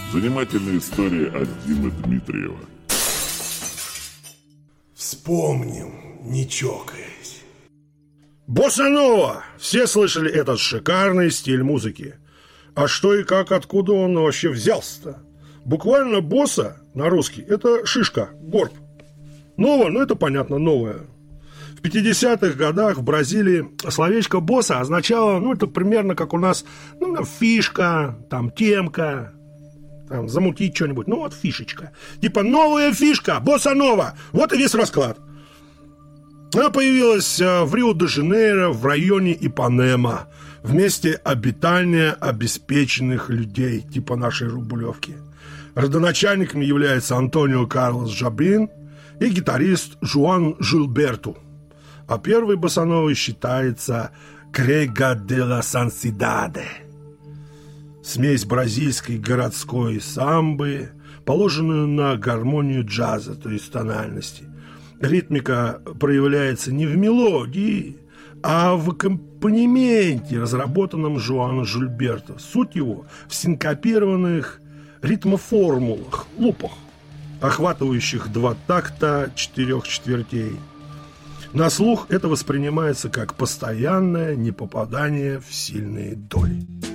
Занимательная история от Димы Дмитриева. Вспомним, не чокаясь. Босса-нова! Все слышали этот шикарный стиль музыки. А что и как, откуда он вообще взялся-то? Буквально босса на русский – это шишка, горб. Нова, это понятно, новое. В 50-х годах в Бразилии словечко «босса» означало, это примерно как у нас, фишка, там, темка, там, замутить что-нибудь, фишечка. Типа новая фишка, босса-нова, вот и весь расклад. Она появилась в Рио-де-Жанейро, в районе Ипанема, в месте обитания обеспеченных людей, типа нашей Рублевки. Родоначальниками является Антонио Карлос Жабрин и гитарист Жуан Жилберту. А первой боссановой считается «Крега де ла Сансидаде». Смесь бразильской городской самбы, положенную на гармонию джаза, то есть тональности. Ритмика проявляется не в мелодии, а в аккомпанементе, разработанном Жуаном Жильберто. Суть его в синкопированных ритмоформулах, лупах, охватывающих 2 такта 4 четвертей. На слух это воспринимается как постоянное непопадание в сильные доли.